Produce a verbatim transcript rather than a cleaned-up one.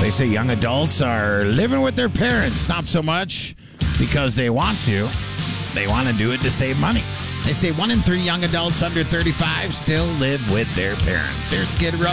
They say young adults are living with their parents, not so much because they want to. They want to do it to save money. They say one in three young adults under thirty-five still live with their parents. Here's Skid Row.